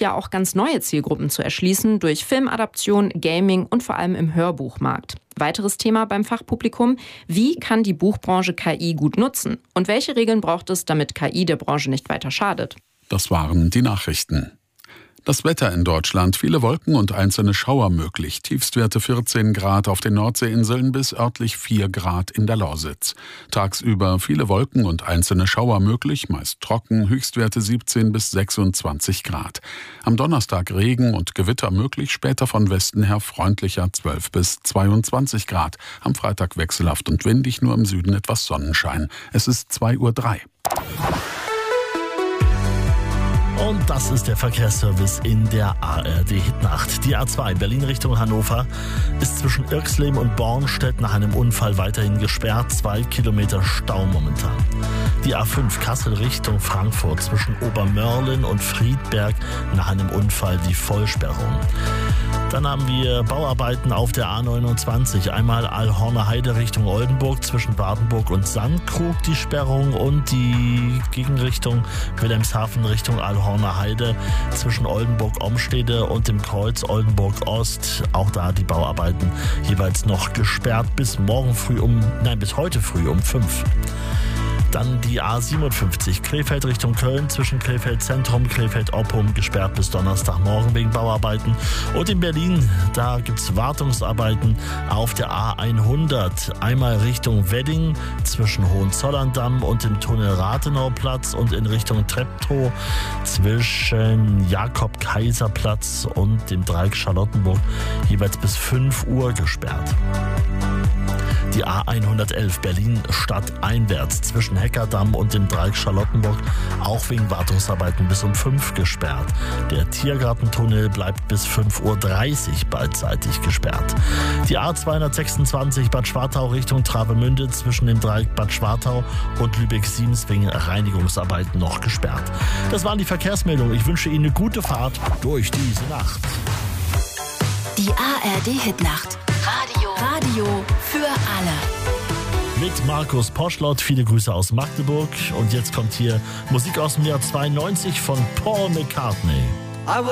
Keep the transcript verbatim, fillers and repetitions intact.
ja auch ganz neue Zielgruppen zu erschließen durch Filmadaption, Gaming und vor allem im Hörbuchmarkt. Weiteres Thema beim Fachpublikum: Wie kann die Buchbranche K I gut nutzen? Und welche Regeln braucht es, damit K I der Branche nicht weiter schadet? Das waren die Nachrichten. Das Wetter in Deutschland: viele Wolken und einzelne Schauer möglich. Tiefstwerte vierzehn Grad auf den Nordseeinseln bis örtlich vier Grad in der Lausitz. Tagsüber viele Wolken und einzelne Schauer möglich, meist trocken, Höchstwerte siebzehn bis sechsundzwanzig Grad. Am Donnerstag Regen und Gewitter möglich, später von Westen her freundlicher zwölf bis zweiundzwanzig Grad. Am Freitag wechselhaft und windig, nur im Süden etwas Sonnenschein. Es ist zwei Uhr drei. Und das ist der Verkehrsservice in der A R D-Hitnacht. Die A zwei Berlin Richtung Hannover ist zwischen Irxleben und Bornstedt nach einem Unfall weiterhin gesperrt. Zwei Kilometer Stau momentan. Die A fünf Kassel Richtung Frankfurt zwischen Obermörlen und Friedberg nach einem Unfall die Vollsperrung. Dann haben wir Bauarbeiten auf der A neunundzwanzig. Einmal Allhorner Heide Richtung Oldenburg zwischen Wardenburg und Sandkrug die Sperrung und die Gegenrichtung Wilhelmshaven Richtung Allhorner Heide zwischen Oldenburg-Omstede und dem Kreuz Oldenburg-Ost. Auch da die Bauarbeiten jeweils noch gesperrt bis morgen früh um, nein, bis heute früh um fünf. Dann die A siebenundfünfzig Krefeld Richtung Köln zwischen Krefeld Zentrum, Krefeld Oppum gesperrt bis Donnerstagmorgen wegen Bauarbeiten. Und in Berlin, da gibt's Wartungsarbeiten auf der A hundert. Einmal Richtung Wedding zwischen Hohenzollern-Damm und dem Tunnel Rathenauplatz und in Richtung Treptow zwischen Jakob-Kaiser-Platz und dem Dreieck Charlottenburg jeweils bis fünf Uhr gesperrt. Die A hundertelf Berlin stadteinwärts zwischen Heckerdamm und dem Dreieck Charlottenburg auch wegen Wartungsarbeiten bis um fünf gesperrt. Der Tiergartentunnel bleibt bis fünf Uhr dreißig beidseitig gesperrt. Die A zweihundertsechsundzwanzig Bad Schwartau Richtung Travemünde zwischen dem Dreieck Bad Schwartau und Lübeck-Siemens wegen Reinigungsarbeiten noch gesperrt. Das waren die Verkehrsmeldungen. Ich wünsche Ihnen eine gute Fahrt durch diese Nacht. Die A R D-Hitnacht. Radio. Radio für alle. Mit Markus Poschlott, viele Grüße aus Magdeburg. Und jetzt kommt hier Musik aus dem Jahr zweiundneunzig von Paul McCartney.